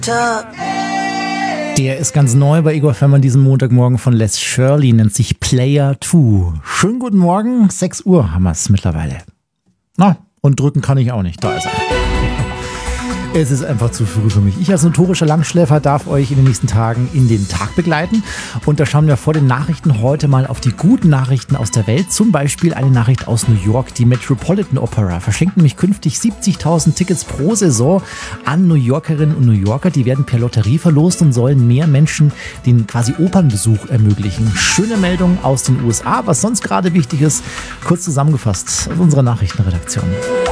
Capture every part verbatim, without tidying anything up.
Der ist ganz neu bei Ego F M an diesem Montagmorgen von Les Shirley, nennt sich Player zwei. Schönen guten Morgen, sechs Uhr haben wir es mittlerweile. Na, und drücken kann ich auch nicht, da ist er. Es ist einfach zu früh für mich. Ich als notorischer Langschläfer darf euch in den nächsten Tagen in den Tag begleiten. Und da schauen wir vor den Nachrichten heute mal auf die guten Nachrichten aus der Welt. Zum Beispiel eine Nachricht aus New York. Die Metropolitan Opera verschenkt nämlich künftig siebzigtausend Tickets pro Saison an New Yorkerinnen und New Yorker. Die werden per Lotterie verlost und sollen mehr Menschen den quasi Opernbesuch ermöglichen. Schöne Meldung aus den U S A. Was sonst gerade wichtig ist, kurz zusammengefasst aus unserer Nachrichtenredaktion.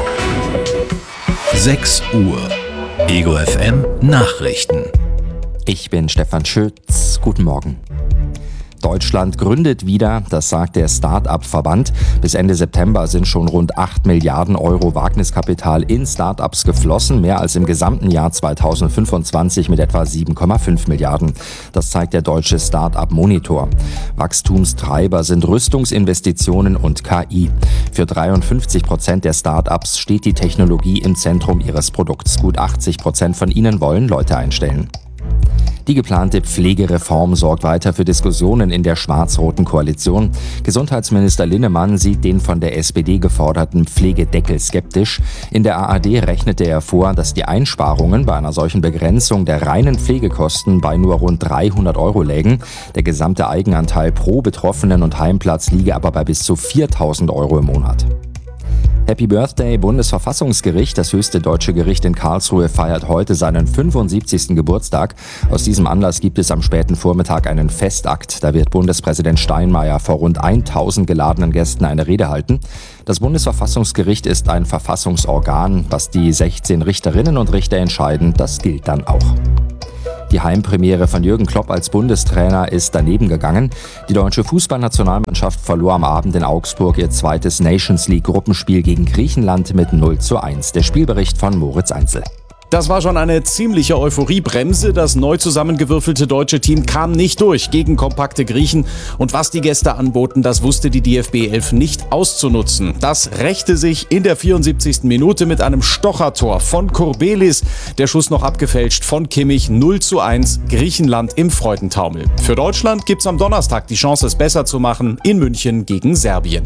sechs Uhr. Ego F M Nachrichten. Ich bin Stefan Schütz. Guten Morgen. Deutschland gründet wieder, das sagt der Start-up-Verband. Bis Ende September sind schon rund acht Milliarden Euro Wagniskapital in Start-ups geflossen, mehr als im gesamten Jahr zweitausendfünfundzwanzig mit etwa sieben Komma fünf Milliarden. Das zeigt der deutsche Start-up-Monitor. Wachstumstreiber sind Rüstungsinvestitionen und K I. Für dreiundfünfzig Prozent der Start-ups steht die Technologie im Zentrum ihres Produkts. Gut achtzig Prozent von ihnen wollen Leute einstellen. Die geplante Pflegereform sorgt weiter für Diskussionen in der schwarz-roten Koalition. Gesundheitsminister Linnemann sieht den von der S P D geforderten Pflegedeckel skeptisch. In der A R D rechnete er vor, dass die Einsparungen bei einer solchen Begrenzung der reinen Pflegekosten bei nur rund dreihundert Euro lägen. Der gesamte Eigenanteil pro Betroffenen und Heimplatz liege aber bei bis zu viertausend Euro im Monat. Happy Birthday, Bundesverfassungsgericht. Das höchste deutsche Gericht in Karlsruhe feiert heute seinen fünfundsiebzigsten Geburtstag. Aus diesem Anlass gibt es am späten Vormittag einen Festakt. Da wird Bundespräsident Steinmeier vor rund tausend geladenen Gästen eine Rede halten. Das Bundesverfassungsgericht ist ein Verfassungsorgan. Was die sechzehn Richterinnen und Richter entscheiden, das gilt dann auch. Die Heimpremiere von Jürgen Klopp als Bundestrainer ist daneben gegangen. Die deutsche Fußballnationalmannschaft verlor am Abend in Augsburg ihr zweites Nations League Gruppenspiel gegen Griechenland mit null zu eins. Der Spielbericht von Moritz Einzel. Das war schon eine ziemliche Euphoriebremse. Das neu zusammengewürfelte deutsche Team kam nicht durch gegen kompakte Griechen. Und was die Gäste anboten, das wusste die D F B elf nicht auszunutzen. Das rächte sich in der vierundsiebzigsten Minute mit einem Stochertor von Kurbelis. Der Schuss noch abgefälscht von Kimmich. null zu eins, Griechenland im Freudentaumel. Für Deutschland gibt's am Donnerstag die Chance, es besser zu machen in München gegen Serbien.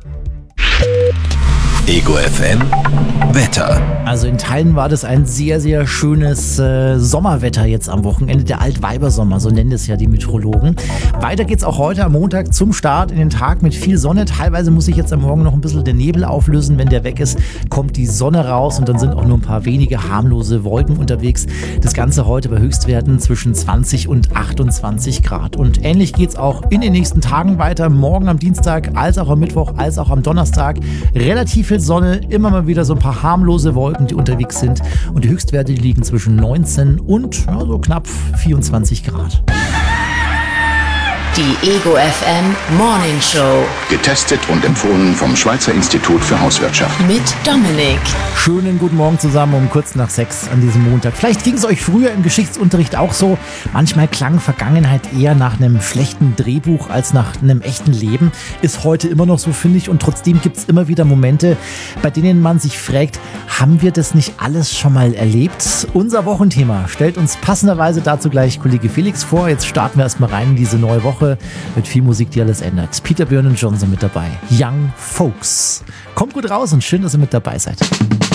Ego F M Wetter. Also in Teilen war das ein sehr, sehr schönes äh, Sommerwetter jetzt am Wochenende. Der Altweibersommer, so nennen es ja die Meteorologen. Weiter geht's auch heute am Montag zum Start in den Tag mit viel Sonne. Teilweise muss sich jetzt am Morgen noch ein bisschen der Nebel auflösen. Wenn der weg ist, kommt die Sonne raus und dann sind auch nur ein paar wenige harmlose Wolken unterwegs. Das Ganze heute bei Höchstwerten zwischen zwanzig und achtundzwanzig Grad. Und ähnlich geht's auch in den nächsten Tagen weiter. Morgen am Dienstag, als auch am Mittwoch, als auch am Donnerstag. Relativ viel Sonne, immer mal wieder so ein paar harmlose Wolken, die unterwegs sind. Und die Höchstwerte liegen zwischen neunzehn und ja, so knapp vierundzwanzig Grad. Die Ego F M Morning Show. Getestet und empfohlen vom Schweizer Institut für Hauswirtschaft. Mit Dominik. Schönen guten Morgen zusammen um kurz nach sechs an diesem Montag. Vielleicht ging es euch früher im Geschichtsunterricht auch so. Manchmal klang Vergangenheit eher nach einem schlechten Drehbuch als nach einem echten Leben. Ist heute immer noch so, finde ich. Und trotzdem gibt es immer wieder Momente, bei denen man sich fragt, haben wir das nicht alles schon mal erlebt? Unser Wochenthema stellt uns passenderweise dazu gleich Kollege Felix vor. Jetzt starten wir erstmal rein in diese neue Woche mit viel Musik, die alles ändert. Peter Björn und Johnson mit dabei. Young Folks. Kommt gut raus und schön, dass ihr mit dabei seid.